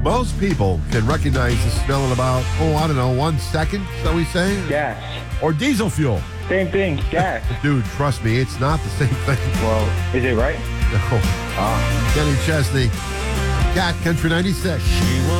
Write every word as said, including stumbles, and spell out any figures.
Most people can recognize the smell in about, oh, I don't know, one second, shall we say? Gas. Or diesel fuel. Same thing. Gas. Dude, trust me, it's not the same thing. Well, is it right? No. Ah. Kenny Chesney, Cat Country ninety-six. She